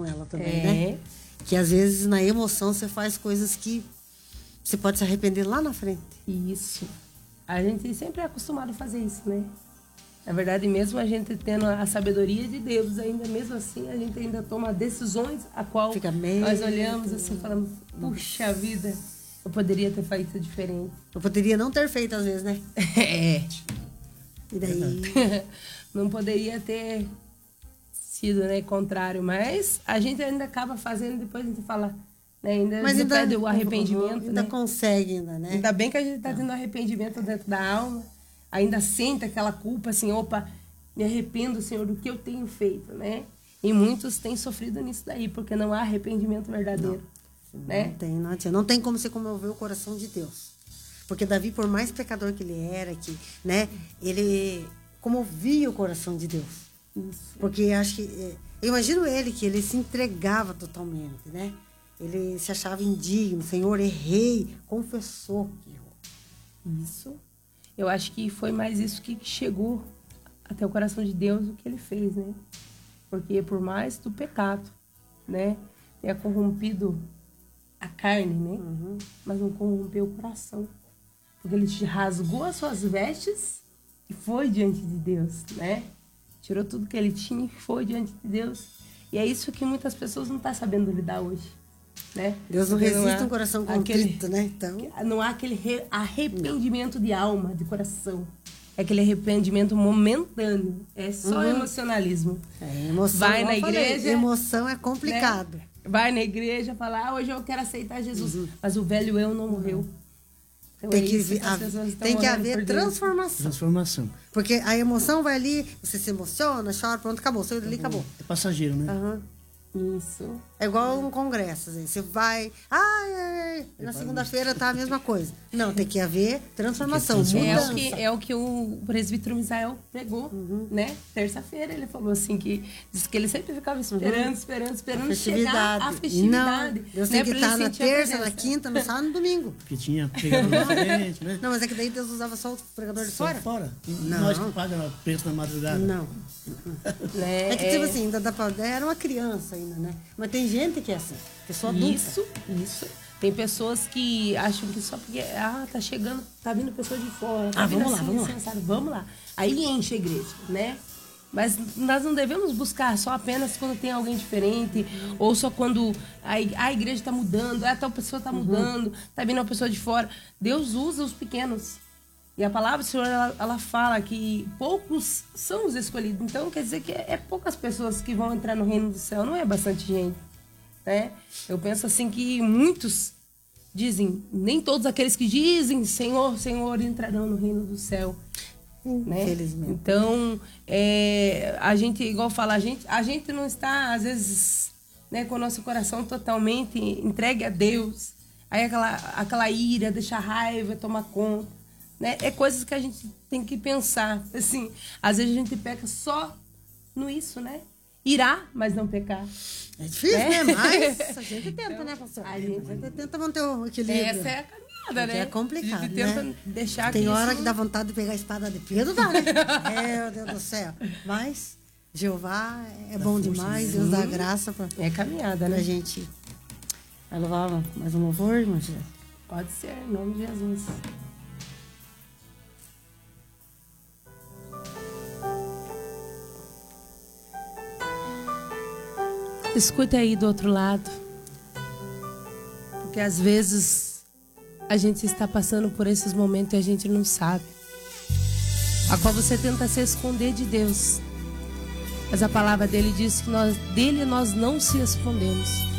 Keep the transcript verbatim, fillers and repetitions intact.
com ela também, É. né? Que às vezes na emoção você faz coisas que você pode se arrepender lá na frente. Isso. A gente sempre é acostumado a fazer isso, né? Na verdade, mesmo a gente tendo a sabedoria de Deus, ainda mesmo assim, a gente ainda toma decisões a qual Fica meio... nós olhamos assim e falamos, puxa vida, eu poderia ter feito diferente. Eu poderia não ter feito às vezes, né? É. E daí... Não poderia ter sido, né, contrário, mas a gente ainda acaba fazendo, depois a gente fala, né, ainda, Mas ainda pede o arrependimento, ainda né? consegue ainda, né? Ainda bem que a gente está tendo arrependimento dentro da alma, ainda sente aquela culpa, assim, opa, me arrependo, Senhor, do que eu tenho feito, né? E muitos têm sofrido nisso daí, porque não há arrependimento verdadeiro, não, né? Não tem, não adianta. Não tem como você comover o coração de Deus. Porque Davi, por mais pecador que ele era, que, né, ele comovia o coração de Deus. Isso. Porque acho que... Eu imagino ele, que ele se entregava totalmente, né? Ele se achava indigno. Senhor, errei. Confessou que errou. Isso. Eu acho que foi mais isso que chegou até o coração de Deus, o que ele fez, né? Porque por mais do pecado, né? Tenha corrompido a carne, né? Uhum. Mas não corrompeu o coração. Porque ele rasgou as suas vestes e foi diante de Deus, né? Tirou tudo que ele tinha e foi diante de Deus. E é isso que muitas pessoas não estão sabendo lidar hoje, né? Deus não Porque resiste há um coração aquele- contrito, né? Então... Não há aquele re- arrependimento de alma, de coração. É aquele arrependimento momentâneo. É só Uhum. emocionalismo. É, emoção, Vai igual na eu falei, igreja, emoção é complicado. Né? Vai na igreja, fala, ah, hoje eu quero aceitar Jesus. Mas o velho eu não morreu. Então Tem é que, isso vi- as a- pessoas estão tem que morrendo haver por dentro. transformação. Transformação. Porque a emoção vai ali, você se emociona, chora, pronto, acabou. Saiu dali, acabou. É passageiro, né? Aham. Isso. É igual um congresso, assim. Você vai... Ai, ai, ai. Na segunda-feira tá a mesma coisa. Não, tem que haver transformação, Tem que É mudança. o, que, é o que o presbítero Misael pregou, Uhum. né? Terça-feira ele falou assim, que disse que ele sempre ficava esperando, esperando, esperando A chegar a Não, festividade. Deus né? tem que Pra ele estar na sentir a terça, na presença. quinta, no sábado e no domingo. Porque tinha pregador diferente, né? Não, mas é que daí Deus usava só o pregador de Só fora. fora. Não. Nós que pagamos preço na madrugada. Não. Né? É que, tipo assim, ainda dá pra... Era uma criança ainda, né? Mas tem gente que é assim. Pessoa adulta. Isso, isso. Tem pessoas que acham que só porque, ah, tá chegando, tá vindo pessoa de fora. Tá Ah, vindo vamos lá, assim, vamos lá. sensato, vamos lá. Aí enche a igreja, né? Mas nós não devemos buscar só apenas quando tem alguém diferente, ou só quando a, ig- a igreja está mudando, a tal pessoa está mudando, tá vindo uma pessoa de fora. Deus usa os pequenos. E a palavra do Senhor, ela, ela fala que poucos são os escolhidos. Então, quer dizer que é, é poucas pessoas que vão entrar no reino do céu, não é bastante gente. Né? Eu penso assim que muitos dizem, nem todos aqueles que dizem Senhor, Senhor entrarão no reino do céu, né? Infelizmente. Então é, a gente, igual fala, a gente, a gente não está às vezes, né, com o nosso coração totalmente entregue a Deus, aí aquela, aquela ira, deixa a raiva tomar conta, né? É coisas que a gente tem que pensar, assim, às vezes a gente peca só no isso, né? Irá, mas não pecar. É difícil, É. né? Mas a gente tenta, né, pastor? A gente- A gente tenta manter o equilíbrio. Essa é a caminhada, né? É complicado, A gente tenta né? deixar Tem que hora isso- que dá vontade de pegar a espada de Pedro, dá, né? Meu Deus do céu. Mas Jeová é bom demais, Deus dá graça pra, É caminhada, pra né? gente. Vai louvar mais um louvor, irmã Gisele? Pode ser, em nome de Jesus. Escuta aí do outro lado. Porque às vezes a gente está passando por esses momentos e a gente não sabe. A qual você tenta se esconder de Deus. Mas a palavra dele diz que nós, dele nós não se escondemos.